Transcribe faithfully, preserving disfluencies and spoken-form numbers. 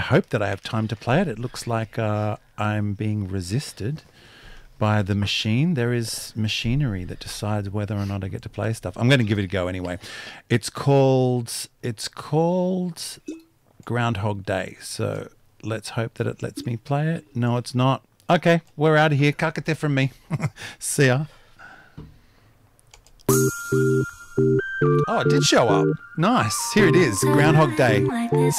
hope that I have time to play it. It looks like uh, I'm being resisted by the machine. There is machinery that decides whether or not I get to play stuff. I'm going to give it a go anyway. It's called, it's called Groundhog Day. So let's hope that it lets me play it. No, it's not. Okay, we're out of here. Kakate from me. See ya. Oh, it did show up. Nice. Here it is, Groundhog Day.